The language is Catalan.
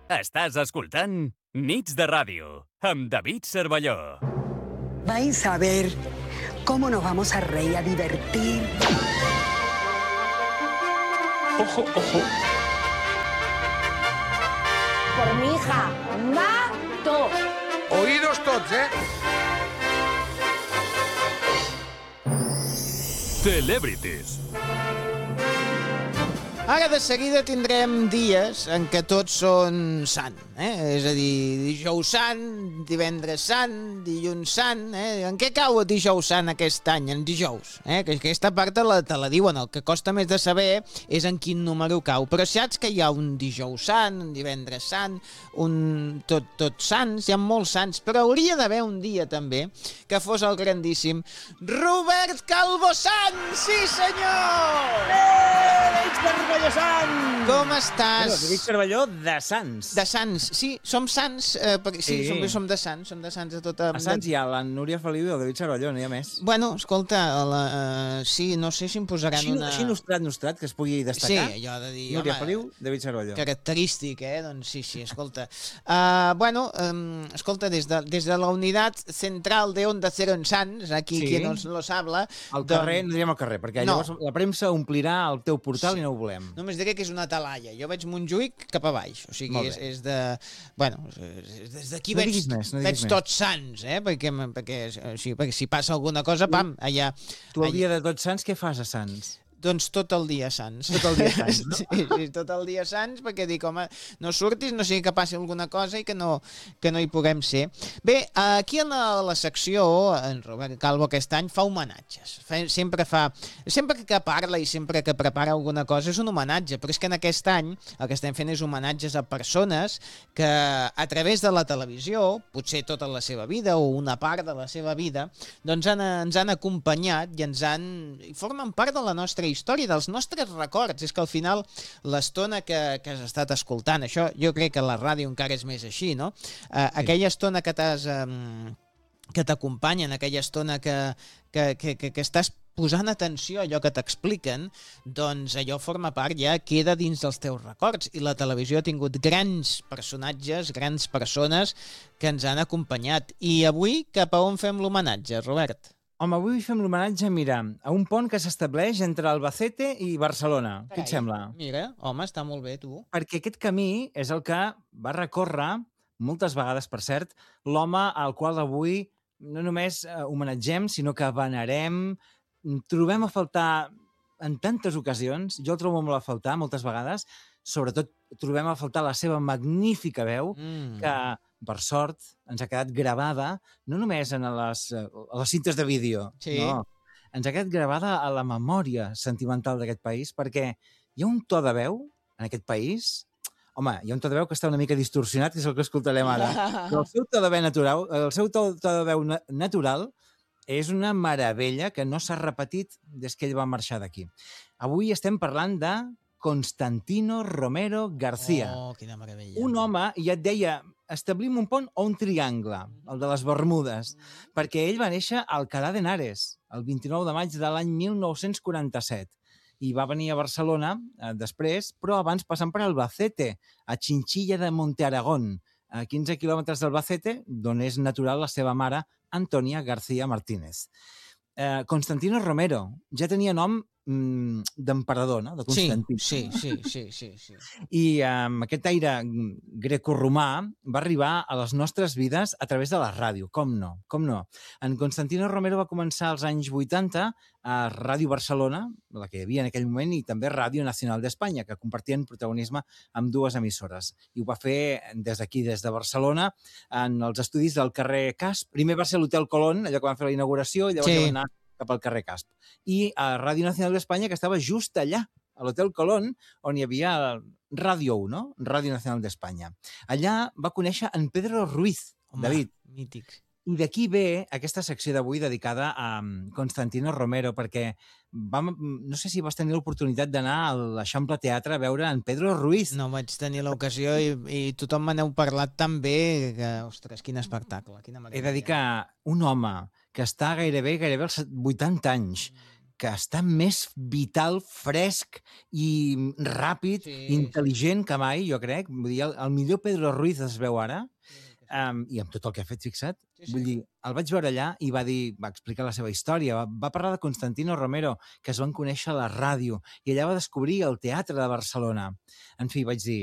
Estàs escoltant Nits de Ràdio, amb David Cervelló. Vais a ver cómo nos vamos a reír, a divertir. Ojo, ojo. Por mi hija, mato. Oídos tots, Celebrities. Ara de seguida tindrem dies en què tots són sant, És a dir, dijous sant, divendres sant, dilluns sant, En què cau el dijous sant aquest any? En dijous, Que aquesta part te la diuen, el que costa més de saber és en quin número cau. Però saps que hi ha un dijous sant, un divendres sant, un tots sants, hi ha molts sants, però hauria d'haver un dia també que fos el grandíssim Robert Calvo Sant! Sí, senyor! Cervelló Sant! Com estàs? Bueno, dic Cervelló de Sants. De Sants, sí, som Sants, perquè sí, Sí. som de Sants de tota... A Sants hi ha la Núria Feliu i el David Cervelló, no hi ha més. Bueno, escolta, sí, no sé si em posaran Així nostrat, que es pugui Sí, destacar. allò de dir, Núria Feliu, David Cervelló. característic, doncs sí, escolta. Escolta, des de la unitat central de Onda Cero en Sants, aquí Sí. qui nos los habla... Al carrer, no direm al carrer, perquè No. llavors la premsa omplirà el teu portal i no ho volem. Només diré que és una talaia. Jo veig Montjuïc cap a baix. O sigui, Molt bé. és de... Bueno, des d'aquí No veig, diguis més, no diguis veig més. tots sants, perquè si passa alguna cosa, pam, allà... Tu el dia de Tots Sants, què fas a Sants? Doncs tot el dia sants. Tot el dia Sants, no? Sí, tot el dia sants, perquè dic, home, no surtis, no sigui que passi alguna cosa i que no hi puguem ser. Bé, aquí a la secció, en Robert Calvo aquest any fa homenatges. Sempre que parla i sempre que prepara alguna cosa és un homenatge, però és que en aquest any el que estem fent és homenatges a persones que a través de la televisió, potser tota la seva vida o una part de la seva vida, doncs ens han acompanyat i formen part de la nostra història, dels nostres records. És que al final l'estona que has estat escoltant, això jo crec que la ràdio encara és més així, no? Aquella estona que t'acompanyen, aquella estona que estàs posant atenció a allò que t'expliquen, doncs allò forma part, ja queda dins dels teus records. I la televisió ha tingut grans personatges, grans persones que ens han acompanyat. I avui cap a on fem l'homenatge, Robert? Home, avui fem l'homenatge, mira, a un pont que s'estableix entre Albacete i Barcelona. Què et sembla? Mira, home, està molt bé, tu. Perquè aquest camí és el que va recórrer, moltes vegades, per cert, l'home al qual avui no només homenatgem, sinó que venerem, trobem a faltar en tantes ocasions, jo el trobo molt a faltar moltes vegades, sobretot trobem a faltar la seva magnífica veu, que, per sort, ens ha quedat gravada, no només a les cintes de vídeo, Sí. no, ens ha quedat gravada a la memòria sentimental d'aquest país, perquè hi ha un to de veu en aquest país. Home, hi ha un to de veu que està una mica distorsionat, que és el que escoltarem ara. Però el seu to de veu natural és una meravella que no s'ha repetit des que ell va marxar d'aquí. Avui estem parlant de Constantino Romero García. Oh, quina meravella. Un home, i et deia, establim un pont o un triangle, el de les Bermudes, perquè ell va néixer a Alcalá de Henares, el 29 de maig de l'any 1947, i va venir a Barcelona després, però abans passant per Albacete, a Chinchilla de Montearagón, a 15 quilòmetres d'Albacete, d'on és natural la seva mare, Antonia García Martínez. Constantino Romero ja tenia nom d'emperador, no? De Constantí. Sí. I amb aquest aire grecorromà va arribar a les nostres vides a través de la ràdio, com no. En Constantino Romero va començar als anys 80 a Ràdio Barcelona, la que hi havia en aquell moment, i també Ràdio Nacional d'Espanya, que compartien protagonisme amb dues emissores. I ho va fer des d'aquí, des de Barcelona, en els estudis del carrer Casp. Primer va ser l'Hotel Colón, allò que van fer la inauguració, i llavors ja van anar cap al carrer Casp. I a Ràdio Nacional d'Espanya, que estava just allà, a l'Hotel Colón, on hi havia Ràdio 1, no? Ràdio Nacional d'Espanya. Allà va conèixer en Pedro Ruiz, David. Mític. I d'aquí ve aquesta secció d'avui dedicada a Constantino Romero, perquè no sé si vas tenir l'oportunitat d'anar a l'Eixample Teatre a veure en Pedro Ruiz. No vaig tenir l'ocasió i tothom me n'heu parlat tan bé que, ostres, quin espectacle, quina meravella. He de dir que un home que està gairebé als 80 anys, que està més vital, fresc i ràpid, intel·ligent que mai, jo crec. Vull dir, el millor Pedro Ruiz es veu ara, i amb tot el que ha fet, fixa't. Vull dir, el vaig veure allà i va explicar la seva història, va parlar de Constantino Romero, que es van conèixer a la ràdio, i allà va descobrir el teatre de Barcelona. En fi, vaig dir,